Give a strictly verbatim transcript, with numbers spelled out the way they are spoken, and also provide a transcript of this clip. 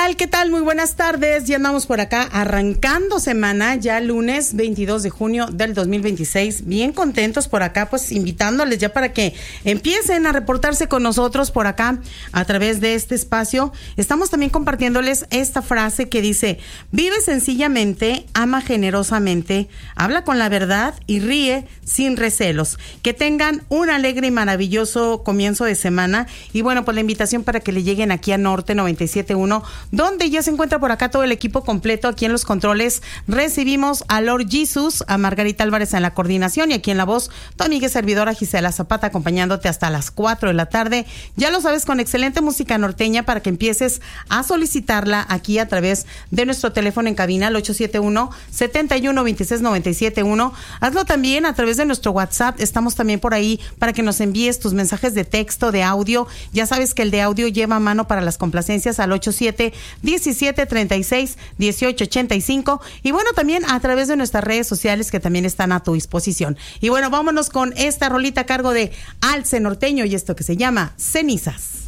tal? ¿Qué tal? Muy buenas tardes. Ya andamos por acá arrancando semana, ya lunes veintidós de junio del dos mil veintiséis. Bien contentos por acá, pues invitándoles ya para que empiecen a reportarse con nosotros por acá a través de este espacio. Estamos también compartiéndoles esta frase que dice: vive sencillamente, ama generosamente, habla con la verdad y ríe sin recelos. Que tengan un alegre y maravilloso comienzo de semana. Y bueno, pues la invitación para que le lleguen aquí a Norte noventa y siete punto uno, donde ya se encuentra por acá todo el equipo completo. Aquí en los controles recibimos a Lord Jesus, a Margarita Álvarez en la coordinación, y aquí en la voz, tu amiga y servidora Gisela Zapata, acompañándote hasta las cuatro de la tarde. Ya lo sabes, con excelente música norteña para que empieces a solicitarla aquí a través de nuestro teléfono en cabina, el ocho siete uno, siete uno dos seis, nueve siete uno. Hazlo también a través de nuestro WhatsApp. Estamos también por ahí para que nos envíes tus mensajes de texto, de audio. Ya sabes que el de audio lleva mano para las complacencias al ocho siete, diecisiete, treinta y seis, dieciocho, ochenta y cinco. Y bueno, también a través de nuestras redes sociales que también están a tu disposición. Y bueno, vámonos con esta rolita a cargo de Alce Norteño y esto que se llama Cenizas.